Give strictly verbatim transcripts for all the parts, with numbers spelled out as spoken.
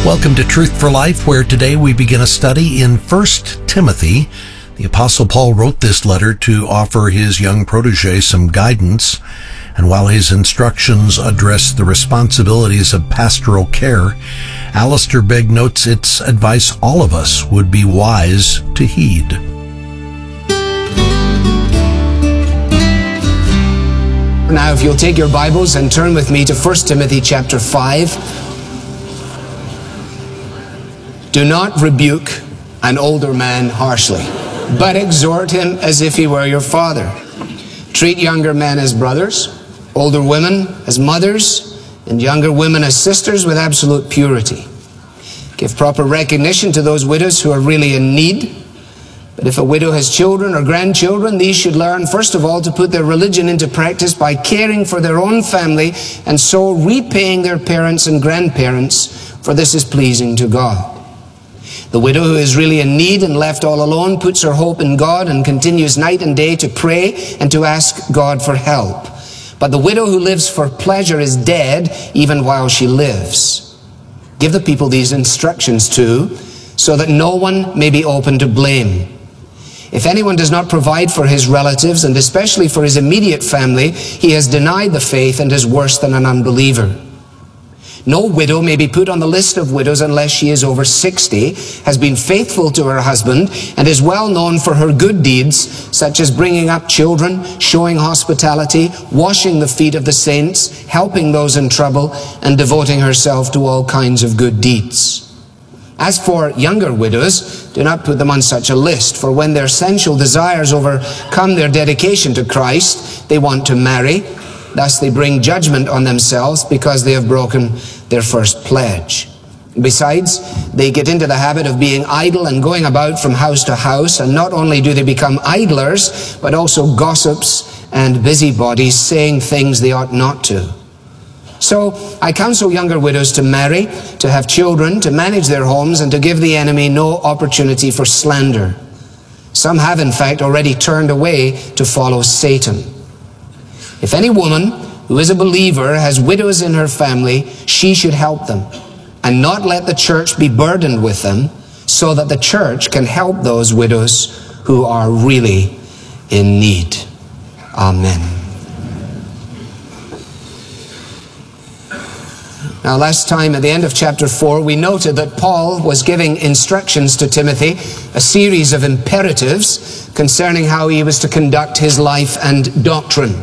Welcome to Truth for Life, where today we begin a study in First Timothy. The Apostle Paul wrote this letter to offer his young protege some guidance, and while his instructions address the responsibilities of pastoral care, Alistair Begg notes it's advice all of us would be wise to heed. Now, if you'll take your Bibles and turn with me to First Timothy chapter five. Do not rebuke an older man harshly, but exhort him as if he were your father. Treat younger men as brothers, older women as mothers, and younger women as sisters with absolute purity. Give proper recognition to those widows who are really in need. But if a widow has children or grandchildren, these should learn, first of all, to put their religion into practice by caring for their own family and so repaying their parents and grandparents, for this is pleasing to God. The widow who is really in need and left all alone puts her hope in God and continues night and day to pray and to ask God for help. But the widow who lives for pleasure is dead even while she lives. Give the people these instructions too, so that no one may be open to blame. If anyone does not provide for his relatives, and especially for his immediate family, he has denied the faith and is worse than an unbeliever. No widow may be put on the list of widows unless she is over sixty, has been faithful to her husband, and is well known for her good deeds, such as bringing up children, showing hospitality, washing the feet of the saints, helping those in trouble, and devoting herself to all kinds of good deeds. As for younger widows, do not put them on such a list, for when their sensual desires overcome their dedication to Christ, they want to marry. Thus they bring judgment on themselves because they have broken their first pledge. Besides, they get into the habit of being idle and going about from house to house, and not only do they become idlers, but also gossips and busybodies, saying things they ought not to. So I counsel younger widows to marry, to have children, to manage their homes, and to give the enemy no opportunity for slander. Some have, in fact, already turned away to follow Satan. If any woman who is a believer has widows in her family, she should help them, and not let the church be burdened with them, so that the church can help those widows who are really in need. Amen. Now, last time at the end of chapter four, we noted that Paul was giving instructions to Timothy, a series of imperatives concerning how he was to conduct his life and doctrine.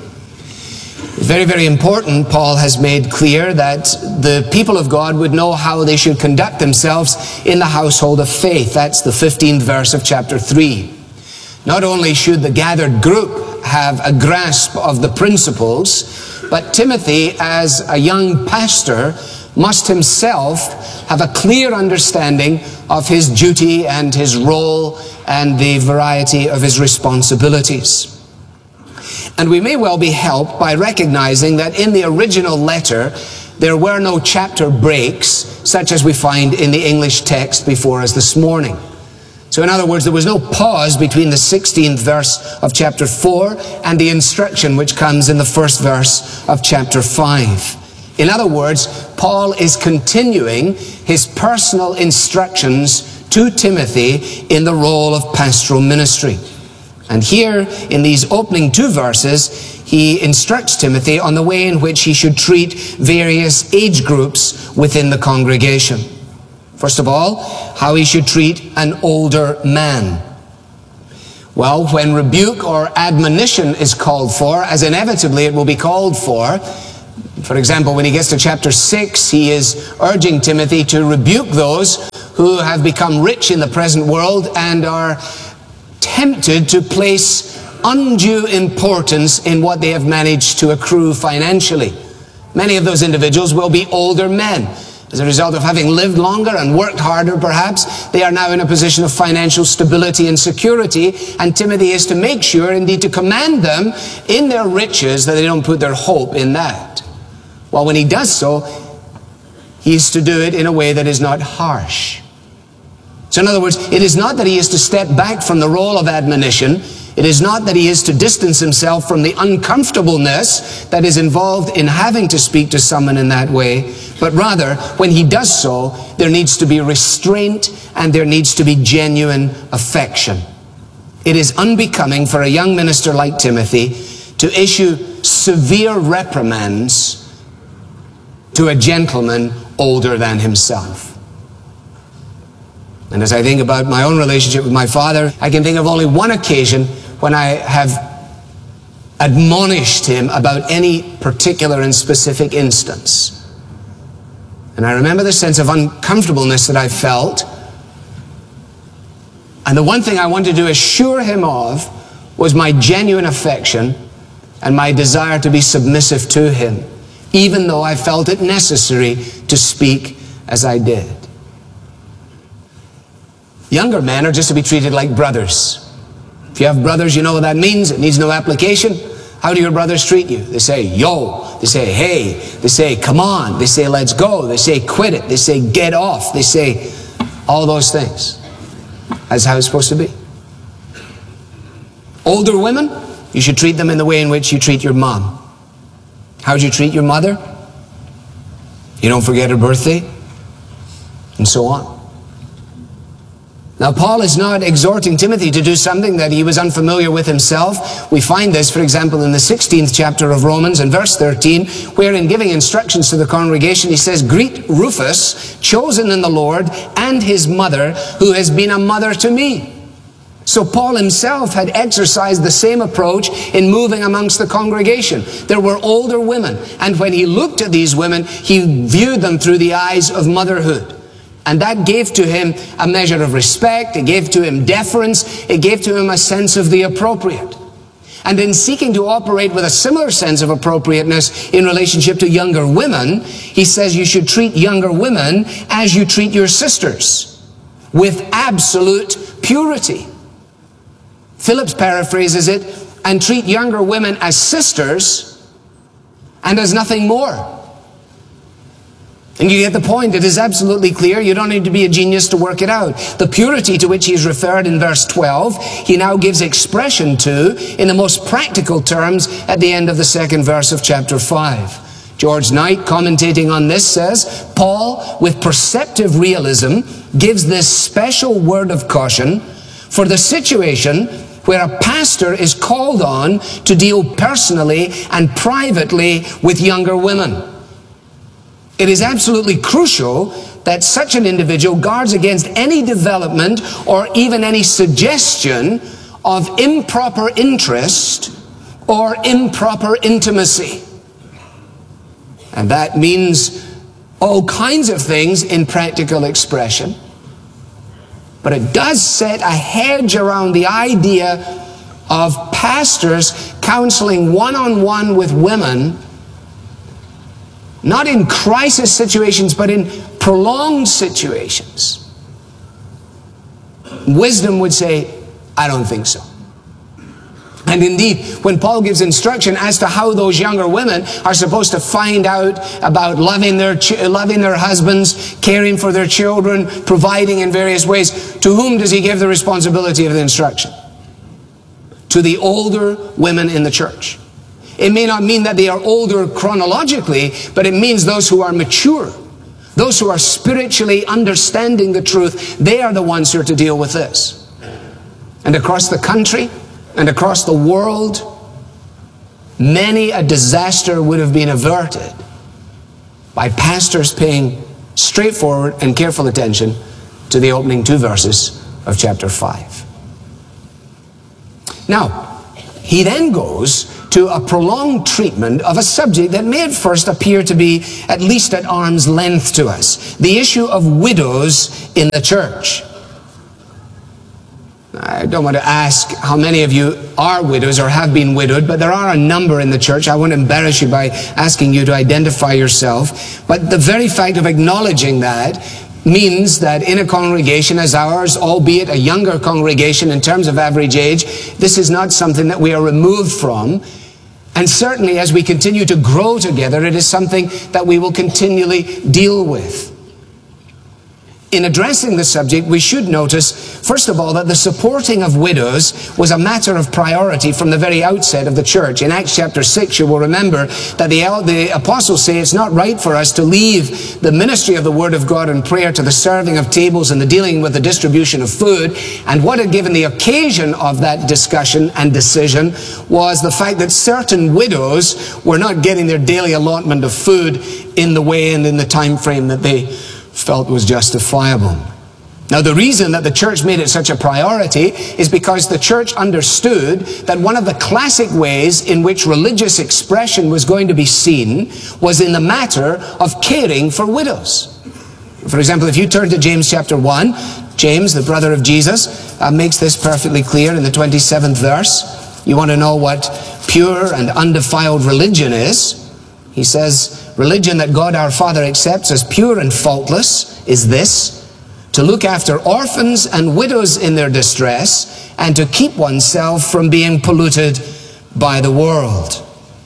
Very, very important, Paul has made clear that the people of God would know how they should conduct themselves in the household of faith. That's the fifteenth verse of chapter three. Not only should the gathered group have a grasp of the principles, but Timothy, as a young pastor, must himself have a clear understanding of his duty and his role and the variety of his responsibilities. And we may well be helped by recognizing that in the original letter, there were no chapter breaks, such as we find in the English text before us this morning. So in other words, there was no pause between the sixteenth verse of chapter four and the instruction which comes in the first verse of chapter five. In other words, Paul is continuing his personal instructions to Timothy in the role of pastoral ministry. And here, in these opening two verses, he instructs Timothy on the way in which he should treat various age groups within the congregation. First of all, how he should treat an older man. Well, when rebuke or admonition is called for, as inevitably it will be called for, for example, when he gets to chapter six, he is urging Timothy to rebuke those who have become rich in the present world and are tempted to place undue importance in what they have managed to accrue financially. Many of those individuals will be older men. As a result of having lived longer and worked harder, perhaps, they are now in a position of financial stability and security, and Timothy is to make sure, indeed to command them in their riches, that they don't put their hope in that. Well, when he does so, he is to do it in a way that is not harsh. So in other words, it is not that he is to step back from the role of admonition. It is not that he is to distance himself from the uncomfortableness that is involved in having to speak to someone in that way, but rather, when he does so, there needs to be restraint and there needs to be genuine affection. It is unbecoming for a young minister like Timothy to issue severe reprimands to a gentleman older than himself. And as I think about my own relationship with my father, I can think of only one occasion when I have admonished him about any particular and specific instance. And I remember the sense of uncomfortableness that I felt. And the one thing I wanted to assure him of was my genuine affection and my desire to be submissive to him, even though I felt it necessary to speak as I did. Younger men are just to be treated like brothers. If you have brothers, you know what that means. It needs no application. How do your brothers treat you? They say, yo. They say, hey. They say, come on. They say, let's go. They say, quit it. They say, get off. They say all those things. That's how it's supposed to be. Older women, you should treat them in the way in which you treat your mom. How do you treat your mother? You don't forget her birthday, and so on. Now, Paul is not exhorting Timothy to do something that he was unfamiliar with himself. We find this, for example, in the sixteenth chapter of Romans and verse thirteen, where in giving instructions to the congregation, he says, greet Rufus, chosen in the Lord, and his mother, who has been a mother to me. So Paul himself had exercised the same approach in moving amongst the congregation. There were older women, and when he looked at these women, he viewed them through the eyes of motherhood. And that gave to him a measure of respect, it gave to him deference, it gave to him a sense of the appropriate. And in seeking to operate with a similar sense of appropriateness in relationship to younger women, he says you should treat younger women as you treat your sisters, with absolute purity. Phillips paraphrases it, and treat younger women as sisters and as nothing more. And you get the point. It is absolutely clear. You don't need to be a genius to work it out. The purity to which he is referred in verse twelve, he now gives expression to in the most practical terms at the end of the second verse of chapter five. George Knight, commentating on this, says, Paul, with perceptive realism, gives this special word of caution for the situation where a pastor is called on to deal personally and privately with younger women. It is absolutely crucial that such an individual guards against any development or even any suggestion of improper interest or improper intimacy. And that means all kinds of things in practical expression. But it does set a hedge around the idea of pastors counseling one-on-one with women, not in crisis situations, but in prolonged situations. Wisdom would say, I don't think so. And indeed, when Paul gives instruction as to how those younger women are supposed to find out about loving their, loving their husbands, caring for their children, providing in various ways, to whom does he give the responsibility of the instruction? To the older women in the church. It may not mean that they are older chronologically, but it means those who are mature, those who are spiritually understanding the truth. They are the ones who are to deal with this. And across the country and across the world, many a disaster would have been averted by pastors paying straightforward and careful attention to the opening two verses of chapter five. Now, he then goes to a prolonged treatment of a subject that may at first appear to be at least at arm's length to us. The issue of widows in the church. I don't want to ask how many of you are widows or have been widowed, but there are a number in the church. I won't embarrass you by asking you to identify yourself. But the very fact of acknowledging that means that in a congregation as ours, albeit a younger congregation in terms of average age, this is not something that we are removed from. And certainly as we continue to grow together, it is something that we will continually deal with. in addressing the subject, we should notice, first of all, that the supporting of widows was a matter of priority from the very outset of the church. In Acts chapter six, you will remember that the, the apostles say it's not right for us to leave the ministry of the Word of God and prayer to the serving of tables and the dealing with the distribution of food. And what had given the occasion of that discussion and decision was the fact that certain widows were not getting their daily allotment of food in the way and in the time frame that they felt was justifiable. Now, the reason that the church made it such a priority is because the church understood that one of the classic ways in which religious expression was going to be seen was in the matter of caring for widows. For example, if you turn to James chapter one, James, the brother of Jesus, uh, makes this perfectly clear in the twenty-seventh verse. You want to know what pure and undefiled religion is? He says, religion that God our Father accepts as pure and faultless is this: to look after orphans and widows in their distress, and to keep oneself from being polluted by the world.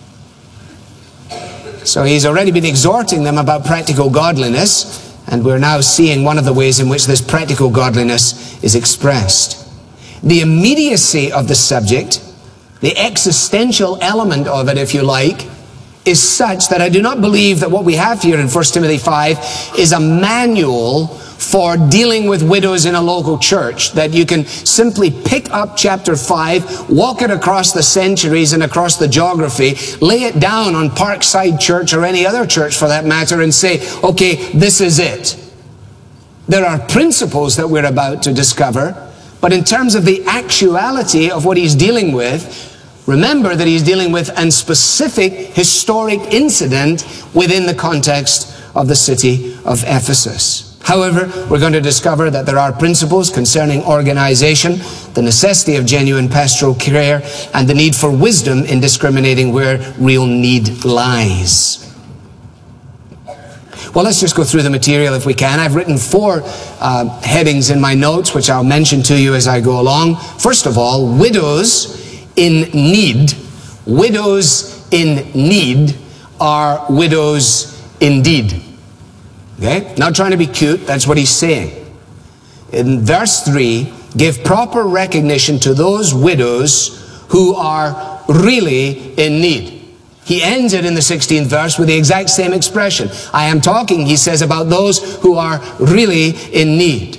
So he's already been exhorting them about practical godliness, and we're now seeing one of the ways in which this practical godliness is expressed. The immediacy of the subject, the existential element of it, if you like, is such that I do not believe that what we have here in First Timothy five is a manual for dealing with widows in a local church, that you can simply pick up chapter five, walk it across the centuries and across the geography, lay it down on Parkside Church or any other church for that matter, and say, okay, this is it. There are principles that we're about to discover, but in terms of the actuality of what he's dealing with, remember that he's dealing with a specific historic incident within the context of the city of Ephesus. However, we're going to discover that there are principles concerning organization, the necessity of genuine pastoral care, and the need for wisdom in discriminating where real need lies. Well, let's just go through the material if we can. I've written four uh, headings in my notes, which I'll mention to you as I go along. First of all, widows in need. Widows in need are widows indeed. Okay? Not trying to be cute, that's what he's saying. In verse three, give proper recognition to those widows who are really in need. He ends it in the sixteenth verse with the exact same expression. I am talking, he says, about those who are really in need.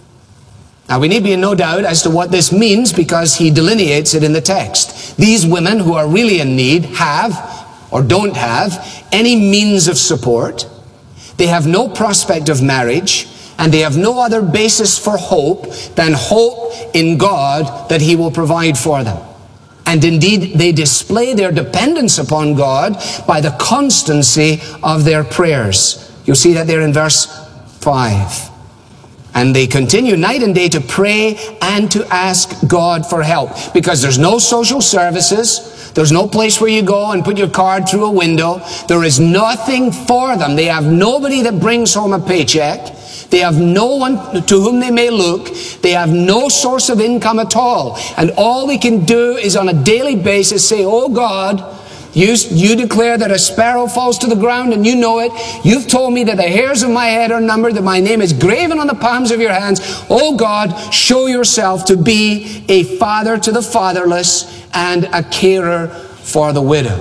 Now, we need be in no doubt as to what this means, because he delineates it in the text. These women who are really in need have, or don't have, any means of support. They have no prospect of marriage, and they have no other basis for hope than hope in God that he will provide for them. And indeed, they display their dependence upon God by the constancy of their prayers. You'll see that there in verse five. And they continue night and day to pray and to ask God for help. Because there's no social services. There's no place where you go and put your card through a window. There is nothing for them. They have nobody that brings home a paycheck. They have no one to whom they may look. They have no source of income at all. And all they can do is on a daily basis say, oh God, You, you declare that a sparrow falls to the ground and you know it. You've told me that the hairs of my head are numbered, that my name is graven on the palms of your hands. Oh God, show yourself to be a father to the fatherless and a carer for the widow.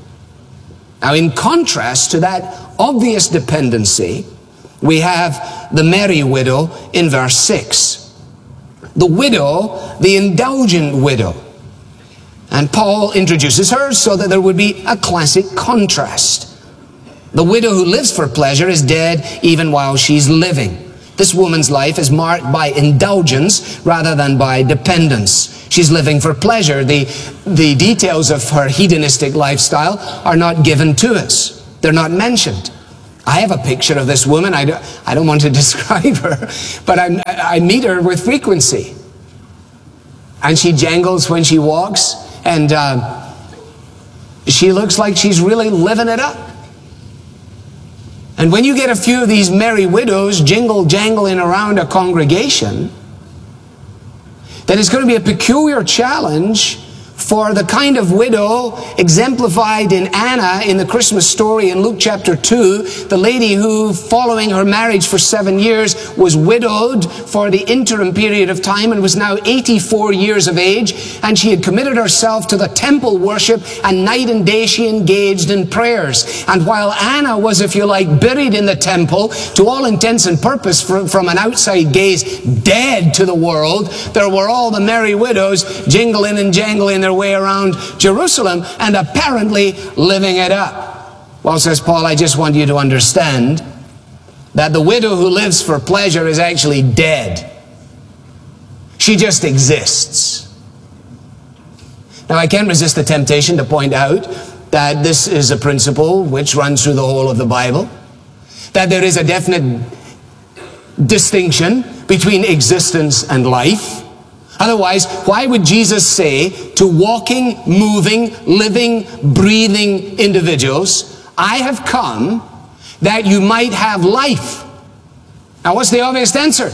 Now, in contrast to that obvious dependency, we have the merry widow in verse six. The widow, the indulgent widow. And Paul introduces her so that there would be a classic contrast. The widow who lives for pleasure is dead even while she's living. This woman's life is marked by indulgence rather than by dependence. She's living for pleasure. The, the details of her hedonistic lifestyle are not given to us. They're not mentioned. I have a picture of this woman. I don't, I don't want to describe her, but I, I meet her with frequency. And she jangles when she walks. And uh, she looks like she's really living it up. And when you get a few of these merry widows jingle-jangling around a congregation, then it's going to be a peculiar challenge for the kind of widow exemplified in Anna in the Christmas story in Luke chapter two, the lady who, following her marriage for seven years, was widowed for the interim period of time and was now eighty-four years of age, and she had committed herself to the temple worship, and night and day she engaged in prayers. And while Anna was, if you like, buried in the temple, to all intents and purpose from, from an outside gaze, dead to the world, there were all the merry widows jingling and jangling their way around Jerusalem and apparently living it up. Well, says Paul, I just want you to understand that the widow who lives for pleasure is actually dead. She just exists. Now, I can't resist the temptation to point out that this is a principle which runs through the whole of the Bible, that there is a definite distinction between existence and life. Otherwise, why would Jesus say to walking, moving, living, breathing individuals, I have come that you might have life? Now, what's the obvious answer?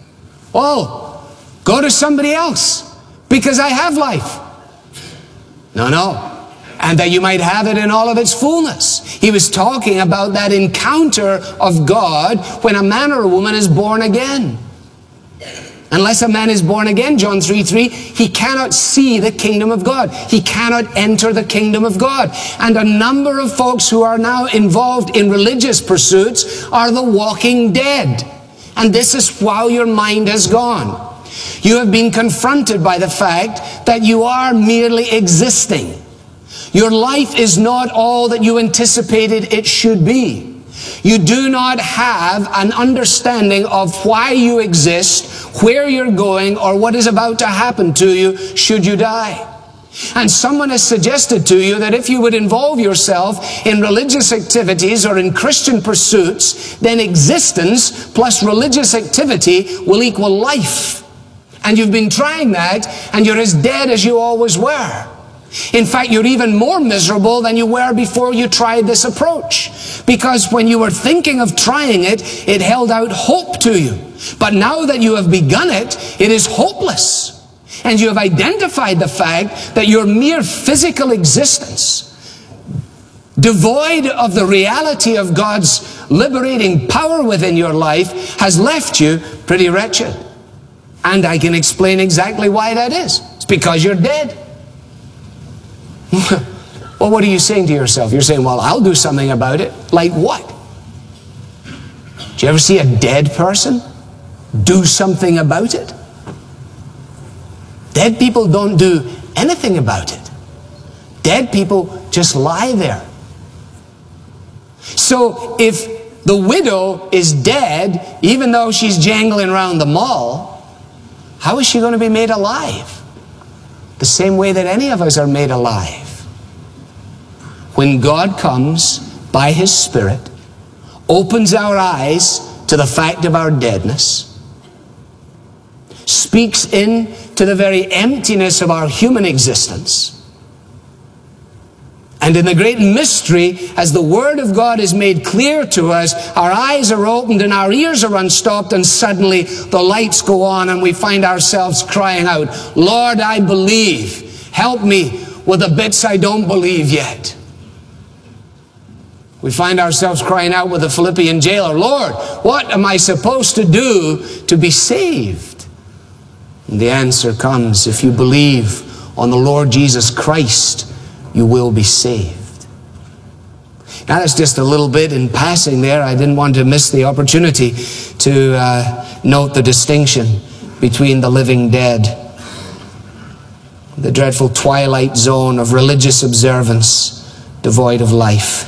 Oh, go to somebody else, because I have life. No, no. And that you might have it in all of its fullness. He was talking about that encounter of God when a man or a woman is born again. Unless a man is born again, John three three, he cannot see the kingdom of God. He cannot enter the kingdom of God. And a number of folks who are now involved in religious pursuits are the walking dead. And this is how your mind has gone. You have been confronted by the fact that you are merely existing. Your life is not all that you anticipated it should be. You do not have an understanding of why you exist, where you're going, or what is about to happen to you should you die. And someone has suggested to you that if you would involve yourself in religious activities or in Christian pursuits, then existence plus religious activity will equal life. And you've been trying that, and you're as dead as you always were. In fact, you're even more miserable than you were before you tried this approach. Because when you were thinking of trying it, it held out hope to you. But now that you have begun it, it is hopeless. And you have identified the fact that your mere physical existence, devoid of the reality of God's liberating power within your life, has left you pretty wretched. And I can explain exactly why that is. It's because you're dead. Well, what are you saying to yourself? You're saying, well, I'll do something about it. Like what? Do you ever see a dead person do something about it? Dead people don't do anything about it. Dead people just lie there. So if the widow is dead, even though she's jangling around the mall, how is she going to be made alive? The same way that any of us are made alive. When God comes by His Spirit, opens our eyes to the fact of our deadness, speaks in to the very emptiness of our human existence, and in the great mystery, as the Word of God is made clear to us, our eyes are opened and our ears are unstopped, and suddenly the lights go on and we find ourselves crying out, Lord, I believe. Help me with the bits I don't believe yet. We find ourselves crying out with the Philippian jailer, Lord, what am I supposed to do to be saved? And the answer comes, if you believe on the Lord Jesus Christ, you will be saved. Now that's just a little bit in passing there. I didn't want to miss the opportunity to uh, note the distinction between the living dead, the dreadful twilight zone of religious observance, devoid of life.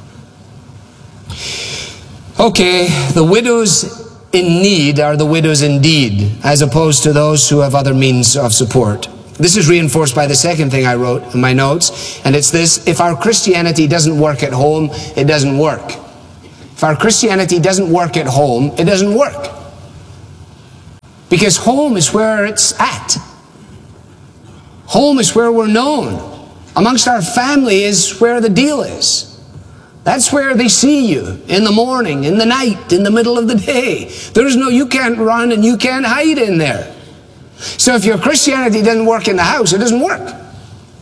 Okay, the widows in need are the widows indeed, as opposed to those who have other means of support. This is reinforced by the second thing I wrote in my notes, and it's this: if our Christianity doesn't work at home, it doesn't work. If our Christianity doesn't work at home, it doesn't work. Because home is where it's at. Home is where we're known. Amongst our family is where the deal is. That's where they see you, in the morning, in the night, in the middle of the day. There's no, you can't run and you can't hide in there. So if your Christianity doesn't work in the house, it doesn't work.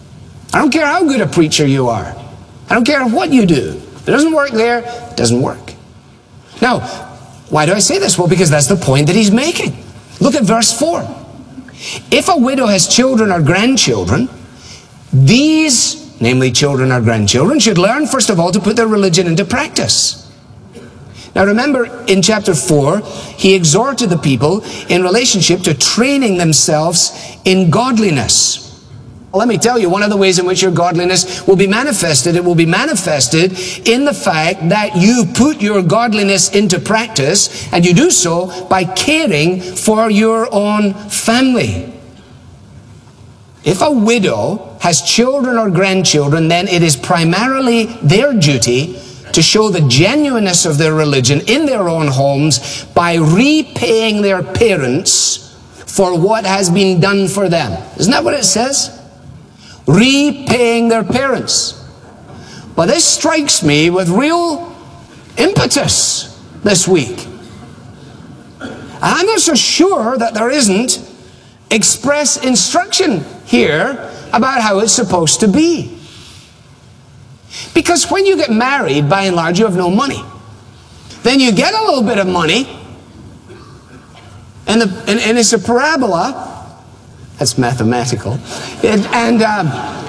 I don't care how good a preacher you are. I don't care what you do. If it doesn't work there, it doesn't work. Now, why do I say this? Well, because that's the point that he's making. Look at verse four. If a widow has children or grandchildren, these, namely children or grandchildren, should learn, first of all, to put their religion into practice. Now remember, in chapter four, he exhorted the people in relationship to training themselves in godliness. Well, let me tell you, one of the ways in which your godliness will be manifested, it will be manifested in the fact that you put your godliness into practice, and you do so by caring for your own family. If a widow has children or grandchildren, then it is primarily their duty to show the genuineness of their religion in their own homes by repaying their parents for what has been done for them. Isn't that what it says? Repaying their parents. But this strikes me with real impetus this week. And I'm not so sure that there isn't express instruction here about how it's supposed to be. Because when you get married, by and large, you have no money. Then you get a little bit of money, and, the, and, and it's a parabola. That's mathematical. And, and, um,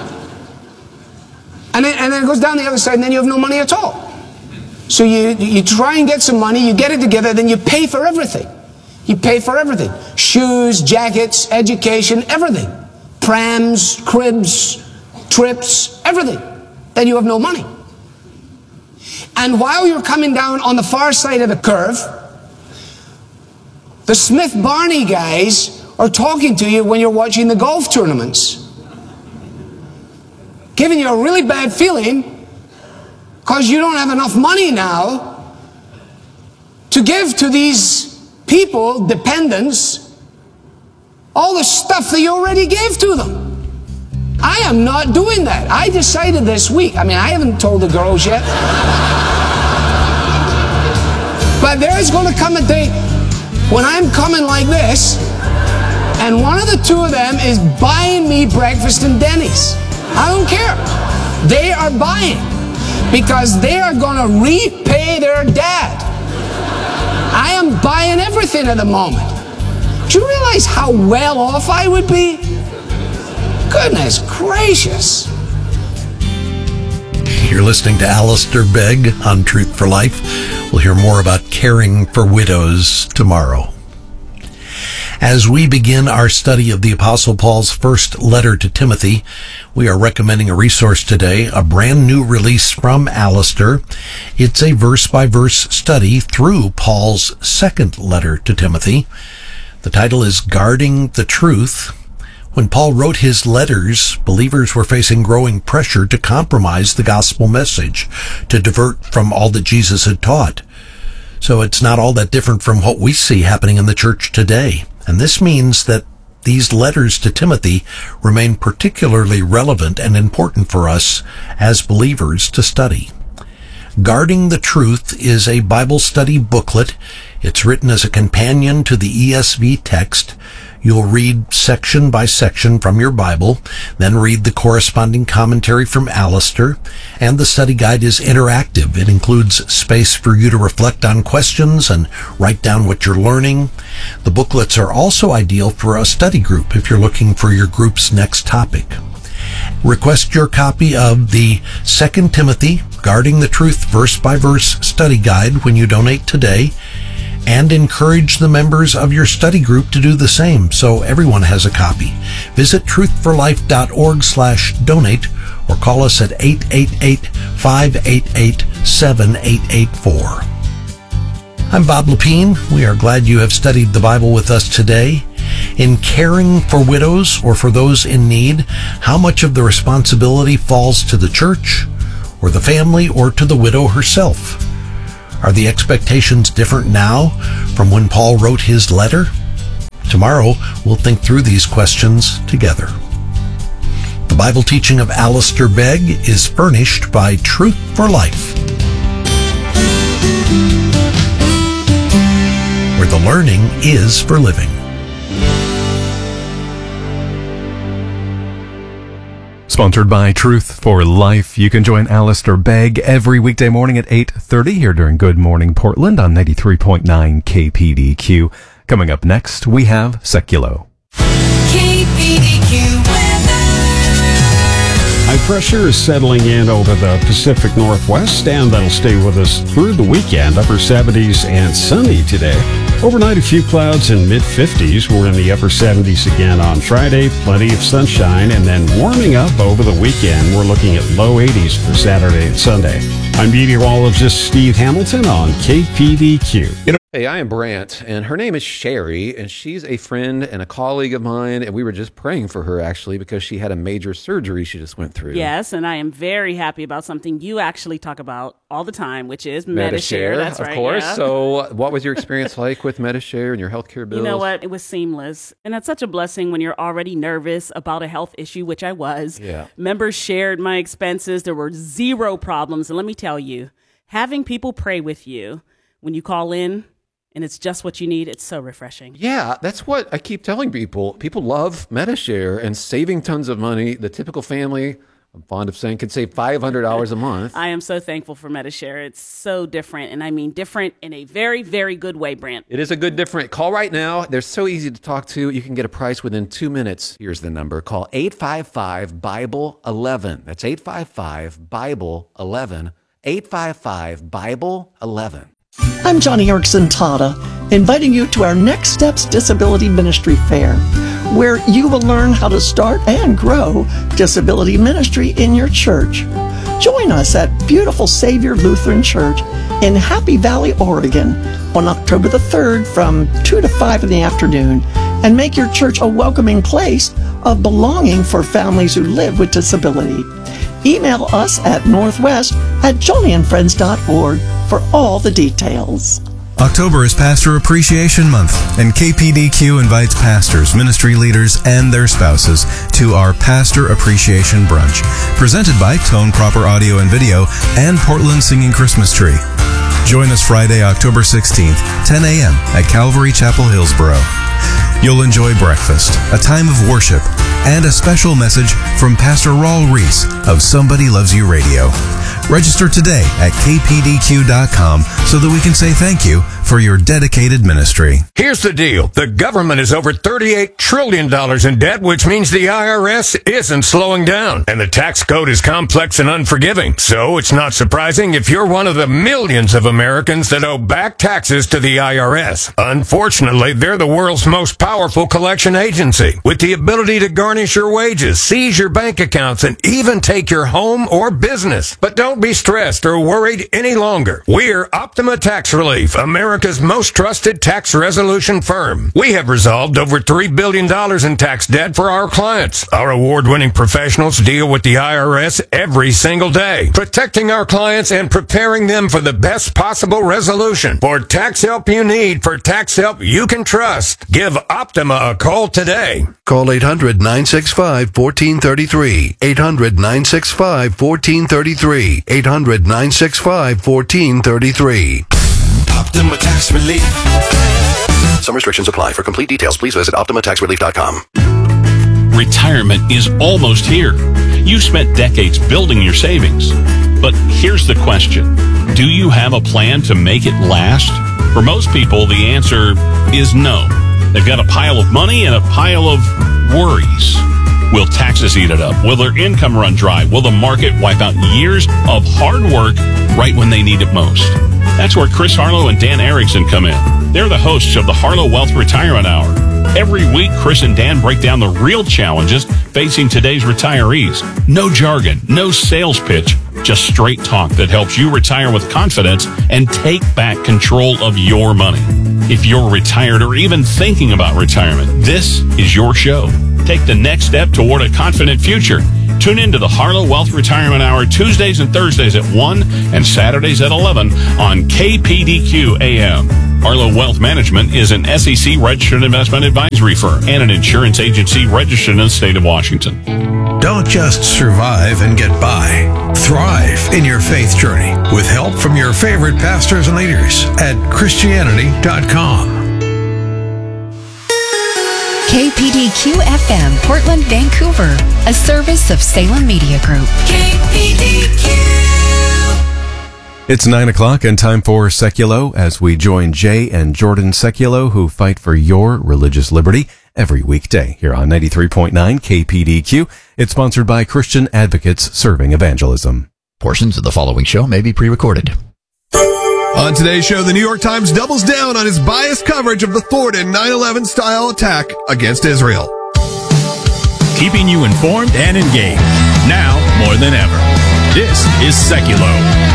and, then, and then it goes down the other side, and then you have no money at all. So you, you try and get some money, you get it together, then you pay for everything. You pay for everything. Shoes, jackets, education, everything. Prams, cribs, trips, everything. Then you have no money. And while you're coming down on the far side of the curve, the Smith Barney guys are talking to you when you're watching the golf tournaments, giving you a really bad feeling because you don't have enough money now to give to these people, dependents, all the stuff that you already gave to them. I am not doing that. I decided this week, I mean, I haven't told the girls yet, but there is going to come a day when I'm coming like this, and one of the two of them is buying me breakfast in Denny's. I don't care. They are buying because they are going to repay their dad. I am buying everything at the moment. Do you realize how well off I would be? Goodness gracious. You're listening to Alistair Begg on Truth for Life. We'll hear more about caring for widows tomorrow. As we begin our study of the Apostle Paul's first letter to Timothy, we are recommending a resource today, a brand new release from Alistair. It's a verse-by-verse study through Paul's second letter to Timothy. The title is Guarding the Truth. When Paul wrote his letters, believers were facing growing pressure to compromise the gospel message, to divert from all that Jesus had taught. So it's not all that different from what we see happening in the church today. And this means that these letters to Timothy remain particularly relevant and important for us as believers to study. Guarding the Truth is a Bible study booklet. It's written as a companion to the E S V text. You'll read section by section from your Bible, then read the corresponding commentary from Alistair, and the study guide is interactive. It includes space for you to reflect on questions and write down what you're learning. The booklets are also ideal for a study group if you're looking for your group's next topic. Request your copy of the Second Timothy Guarding the Truth verse-by-verse study guide when you donate today, and encourage the members of your study group to do the same so everyone has a copy. Visit truthforlife.org slash donate or call us at eight eight eight, five eight eight, seven eight eight four. I'm Bob Lepine. We are glad you have studied the Bible with us today. In caring for widows or for those in need, how much of the responsibility falls to the church or the family or to the widow herself? Are the expectations different now from when Paul wrote his letter? Tomorrow, we'll think through these questions together. The Bible teaching of Alistair Begg is furnished by Truth for Life, where the learning is for living. Sponsored by Truth for Life. You can join Alistair Begg every weekday morning at eight thirty here during Good Morning Portland on ninety-three point nine K P D Q. Coming up next, we have Seculo. K P D Q weather. High pressure is settling in over the Pacific Northwest, and that'll stay with us through the weekend. Upper seventies and sunny today. Overnight, a few clouds and mid-fifties. We're in the upper seventies again on Friday. Plenty of sunshine, and then warming up over the weekend. We're looking at low eighties for Saturday and Sunday. I'm meteorologist Steve Hamilton on K P D Q. Hey, I am Brant, and her name is Sherry, and she's a friend and a colleague of mine, and we were just praying for her, actually, because she had a major surgery she just went through. Yes, and I am very happy about something you actually talk about all the time, which is Medi-Share. That's of right, course. yeah. So what was your experience like with Medi-Share and your healthcare bills? You know what? It was seamless, and that's such a blessing when you're already nervous about a health issue, which I was. Yeah. Members shared my expenses. There were zero problems, and let me tell you, having people pray with you when you call in, and it's just what you need, it's so refreshing. Yeah, that's what I keep telling people. People love Medi-Share and saving tons of money. The typical family, I'm fond of saying, could save five hundred dollars a month. I am so thankful for Medi-Share. It's so different, and I mean different in a very, very good way, Brant. It is a good different. Call right now. They're so easy to talk to. You can get a price within two minutes. Here's the number. Call eight five five, Bible eleven. That's eight five five, Bible eleven. eight five five, Bible eleven. I'm Johnny Erickson Tada, inviting you to our Next Steps Disability Ministry Fair, where you will learn how to start and grow disability ministry in your church. Join us at beautiful Savior Lutheran Church in Happy Valley, Oregon on October the third from two to five in the afternoon, and make your church a welcoming place of belonging for families who live with disability. Email us at northwest at johnny and friends dot org for all the details. October is Pastor Appreciation Month, and K P D Q invites pastors, ministry leaders, and their spouses to our Pastor Appreciation Brunch, presented by Tone Proper Audio and Video and Portland Singing Christmas Tree. Join us Friday, October sixteenth, ten a.m. at Calvary Chapel, Hillsboro. You'll enjoy breakfast, a time of worship, and a special message from Pastor Raul Reese of Somebody Loves You Radio. Register today at k p d q dot com so that we can say thank you for your dedicated ministry. Here's the deal. The government is over thirty-eight trillion dollars in debt, which means the I R S isn't slowing down. And the tax code is complex and unforgiving. So it's not surprising if you're one of the millions of Americans that owe back taxes to the I R S. Unfortunately, they're the world's most powerful collection agency, with the ability to garnish your wages, seize your bank accounts, and even take your home or business. But don't be stressed or worried any longer. We're Optima Tax Relief, America's most trusted tax resolution firm. We have resolved over three billion dollars in tax debt for our clients. Our award-winning professionals deal with the I R S every single day, protecting our clients and preparing them for the best possible resolution. For tax help you need, for tax help you can trust, give Optima a call today. Call eight hundred, nine six five, one four three three. eight hundred, nine six five, one four three three. eight hundred, nine six five, one four three three. Optima Tax Relief. Some restrictions apply. For complete details, please visit optima tax relief dot com. Retirement is almost here. You've spent decades building your savings. But here's the question. Do you have a plan to make it last? For most people, the answer is no. They've got a pile of money and a pile of worries. Will taxes eat it up? Will their income run dry? Will the market wipe out years of hard work right when they need it most? That's where Chris Harlow and Dan Erickson come in. They're the hosts of the Harlow Wealth Retirement Hour. Every week, Chris and Dan break down the real challenges facing today's retirees. No jargon, no sales pitch, just straight talk that helps you retire with confidence and take back control of your money. If you're retired or even thinking about retirement, this is your show. Take the next step toward a confident future. Tune in to the Harlow Wealth Retirement Hour Tuesdays and Thursdays at one and Saturdays at eleven on K P D Q A M. Harlow Wealth Management is an S E C registered investment advisory firm and an insurance agency registered in the state of Washington. Don't just survive and get by. Thrive in your faith journey with help from your favorite pastors and leaders at Christianity dot com. K P D Q F M, Portland, Vancouver, a service of Salem Media Group. K P D Q. It's nine o'clock and time for Seculo as we join Jay and Jordan Seculo who fight for your religious liberty every weekday here on ninety-three point nine K P D Q. It's sponsored by Christian Advocates Serving Evangelism. Portions of the following show may be pre-recorded. On today's show, the New York Times doubles down on its biased coverage of the thwarted nine eleven style attack against Israel. Keeping you informed and engaged, now more than ever. This is Seculo.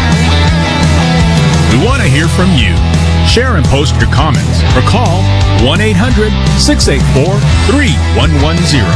We want to hear from you. Share and post your comments or call one eight hundred six eight four three one one zero.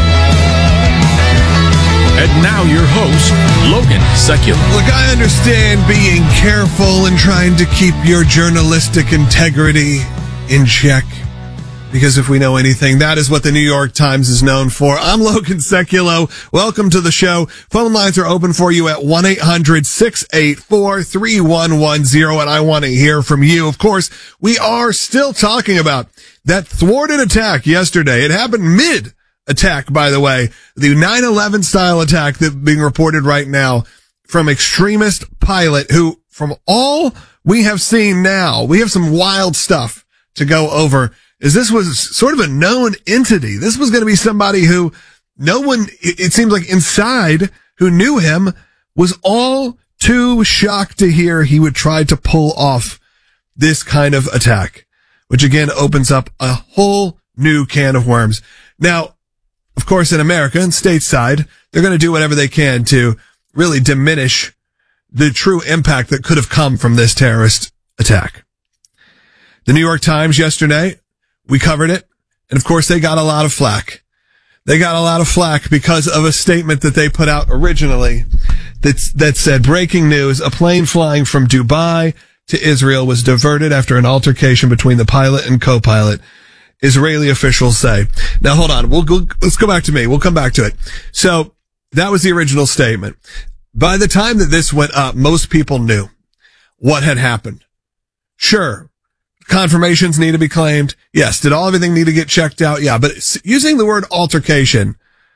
And now your host, Logan Seculo. Look, I understand being careful and trying to keep your journalistic integrity in check. Because if we know anything, that is what the New York Times is known for. I'm Logan Seculo. Welcome to the show. Phone lines are open for you at one eight hundred six eight four three one one zero, and I want to hear from you. Of course, we are still talking about that thwarted attack yesterday. It happened mid-attack, by the way. The nine eleven style attack that's being reported right now from extremist pilot who, from all we have seen now, we have some wild stuff to go over. Is this was sort of a known entity. This was going to be somebody who no one, it, it seems like inside, who knew him was all too shocked to hear he would try to pull off this kind of attack, which again opens up a whole new can of worms. Now, of course, in America and stateside, they're going to do whatever they can to really diminish the true impact that could have come from this terrorist attack. The New York Times yesterday, we covered it, and of course they got a lot of flack. They got a lot of flack because of a statement that they put out originally that's, that said, breaking news, a plane flying from Dubai to Israel was diverted after an altercation between the pilot and co-pilot, Israeli officials say. Now hold on, we'll go, let's go back to me. We'll come back to it. So that was the original statement. By the time that this went up, most people knew what had happened. Sure. Confirmations need to be claimed. Yes. Did all everything need to get checked out? Yeah. But using the word altercation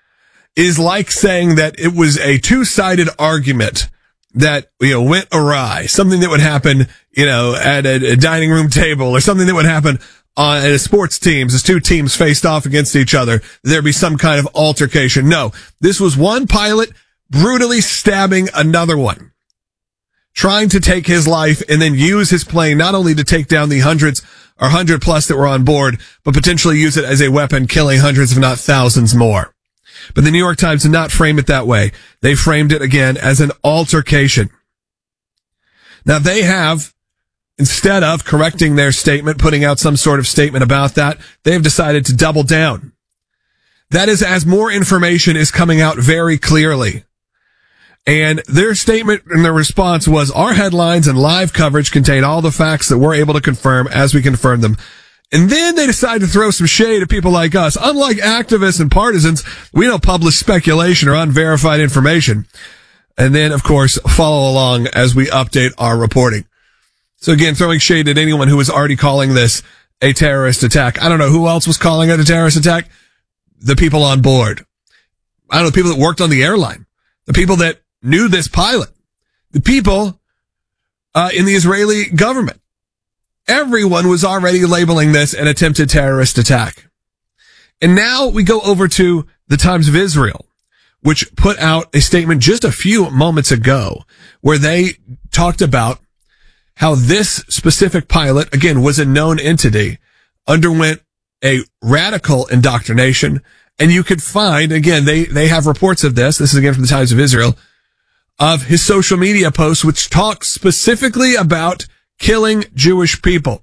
is like saying that it was a two-sided argument that, you know, went awry. Something that would happen, you know, at a, a dining room table, or something that would happen on at a sports teams as two teams faced off against each other. There'd be some kind of altercation. No, this was one pilot brutally stabbing another one, trying to take his life and then use his plane not only to take down the hundreds or hundred plus that were on board, but potentially use it as a weapon, killing hundreds if not thousands more. But the New York Times did not frame it that way. They framed it again as an altercation. Now they have, instead of correcting their statement, putting out some sort of statement about that, they've decided to double down. That is as more information is coming out very clearly. And their statement and their response was, our headlines and live coverage contain all the facts that we're able to confirm as we confirm them. And then they decided to throw some shade at people like us. Unlike activists and partisans, we don't publish speculation or unverified information. And then, of course, follow along as we update our reporting. So again, throwing shade at anyone who was already calling this a terrorist attack. I don't know who else was calling it a terrorist attack. The people on board. I don't know, the people that worked on the airline. The people that knew this pilot, the people uh, in the Israeli government. Everyone was already labeling this an attempted terrorist attack. And now we go over to the Times of Israel, which put out a statement just a few moments ago where they talked about how this specific pilot, again, was a known entity, underwent a radical indoctrination. And you could find, again, they, they have reports of this. This is again from the Times of Israel, of his social media posts, which talk specifically about killing Jewish people.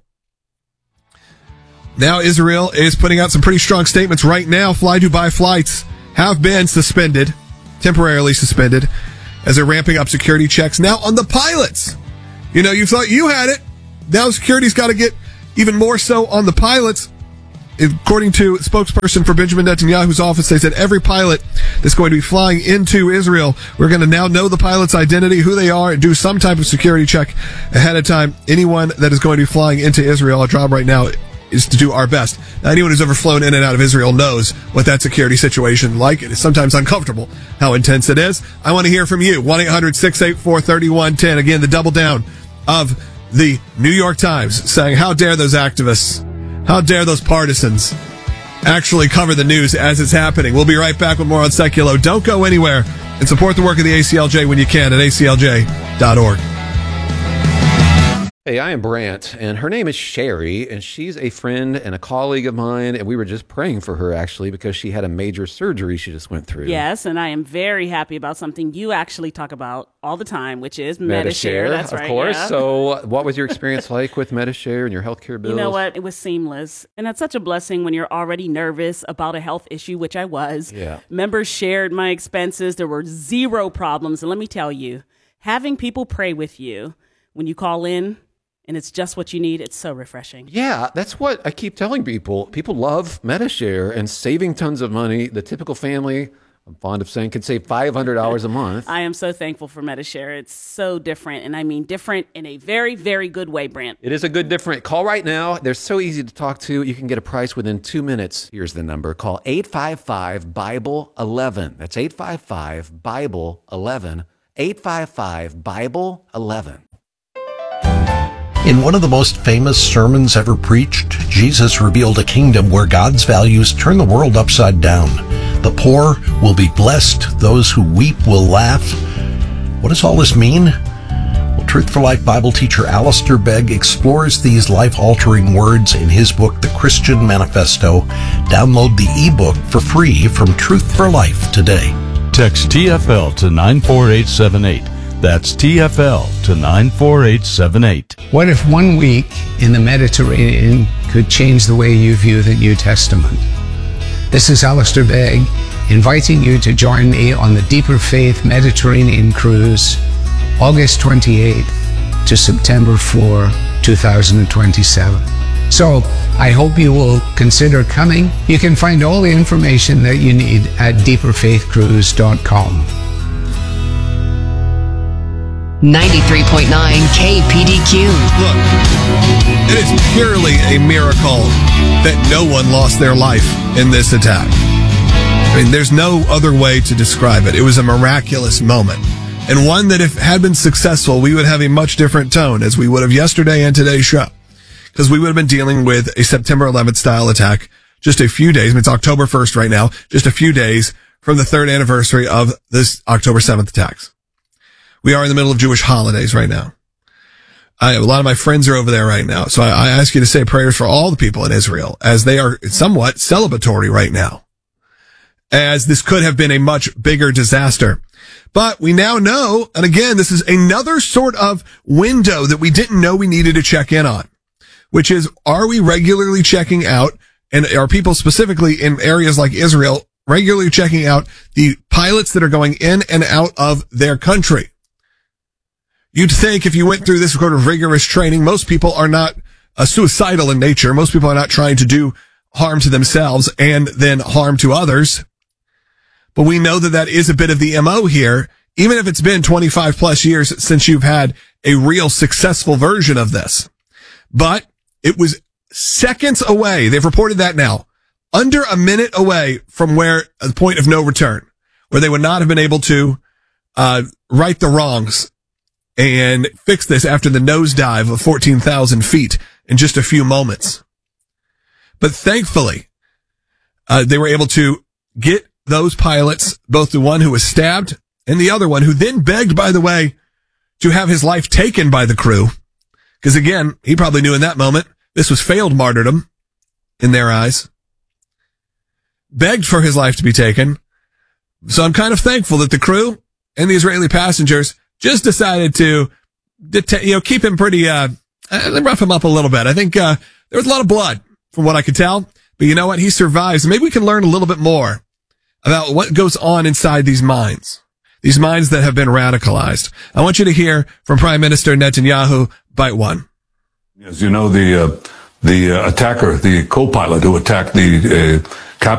Now Israel is putting out some pretty strong statements right now. Fly Dubai flights have been suspended, temporarily suspended, as they're ramping up security checks now on the pilots. You know, you thought you had it. Now security's got to get even more so on the pilots. According to a spokesperson for Benjamin Netanyahu's office, they said every pilot that's going to be flying into Israel, we're going to now know the pilot's identity, who they are, and do some type of security check ahead of time. Anyone that is going to be flying into Israel, our job right now is to do our best. Now, anyone who's ever flown in and out of Israel knows what that security situation like. It is sometimes uncomfortable how intense it is. I want to hear from you. one eight hundred six eight four three one one zero. Again, the double down of the New York Times saying, how dare those activists, how dare those partisans actually cover the news as it's happening. We'll be right back with more on Seculo. Don't go anywhere, and support the work of the A C L J when you can at A C L J dot org. Hey, I am Brant, and her name is Sherry, and she's a friend and a colleague of mine, and we were just praying for her, actually, because she had a major surgery she just went through. Yes, and I am very happy about something you actually talk about all the time, which is Medi-Share. Medi-Share. That's of right, course. yeah. So what was your experience like with Medi-Share and your healthcare bills? You know what? It was seamless. And that's such a blessing when you're already nervous about a health issue, which I was. Yeah. Members shared my expenses. There were zero problems. And let me tell you, having people pray with you when you call in, and it's just what you need, it's so refreshing. Yeah, that's what I keep telling people. People love Medi-Share and saving tons of money. The typical family, I'm fond of saying, could save five hundred dollars a month. I am so thankful for Medi-Share. It's so different, and I mean different in a very, very good way, Brant. It is a good different. Call right now. They're so easy to talk to. You can get a price within two minutes. Here's the number. Call eight five five, Bible eleven. That's eight five five, Bible eleven. eight five five, Bible eleven. In one of the most famous sermons ever preached, Jesus revealed a kingdom where God's values turn the world upside down. The poor will be blessed. Those who weep will laugh. What does all this mean? Well, Truth for Life Bible teacher Alistair Begg explores these life-altering words in his book, The Christian Manifesto. Download the ebook for free from Truth for Life today. Text T F L to nine four eight seven eight. That's T F L to nine four eight seven eight. What if one week in the Mediterranean could change the way you view the New Testament? This is Alistair Begg, inviting you to join me on the Deeper Faith Mediterranean Cruise, August twenty-eighth to September fourth, two thousand twenty-seven. So, I hope you will consider coming. You can find all the information that you need at deeper faith cruise dot com. ninety-three point nine K P D Q. Look, it is purely a miracle that no one lost their life in this attack. I mean, there's no other way to describe it. It was a miraculous moment, and one that if had been successful, we would have a much different tone, as we would have yesterday and today's show, because we would have been dealing with a September eleventh style attack just a few days. I mean, it's October first right now, just a few days from the third anniversary of this October seventh attacks. We are in the middle of Jewish holidays right now. I, a lot of my friends are over there right now. So I, I ask you to say prayers for all the people in Israel as they are somewhat celebratory right now, as this could have been a much bigger disaster. But we now know, and again, this is another sort of window that we didn't know we needed to check in on, which is, are we regularly checking out, and are people specifically in areas like Israel regularly checking out the pilots that are going in and out of their country? You'd think if you went through this sort of rigorous training, most people are not uh, suicidal in nature. Most people are not trying to do harm to themselves and then harm to others. But we know that that is a bit of the M O here, even if it's been twenty-five plus years since you've had a real successful version of this. But it was seconds away. They've reported that now. Under a minute away from where the point of no return, where they would not have been able to uh right the wrongs and fix this after the nosedive of fourteen thousand feet in just a few moments. But thankfully, uh, they were able to get those pilots, both the one who was stabbed and the other one who then begged, by the way, to have his life taken by the crew. Because again, he probably knew in that moment this was failed martyrdom in their eyes. Begged for his life to be taken. So I'm kind of thankful that the crew and the Israeli passengers just decided to, you know, keep him pretty, uh, rough him up a little bit. I think, uh, there was a lot of blood from what I could tell, but you know what? He survives. Maybe we can learn a little bit more about what goes on inside these minds, these minds that have been radicalized. I want you to hear from Prime Minister Netanyahu, bite one. As you know, the, uh, the uh, attacker, the co-pilot who attacked the, uh,